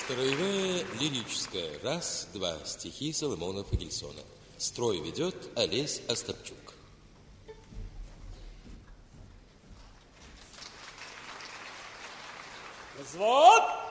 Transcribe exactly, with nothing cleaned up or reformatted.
Строевая лирическая. Раз, два. Стихи Соломона Фагельсона. Строй ведет Олесь Остапчук. Взвод!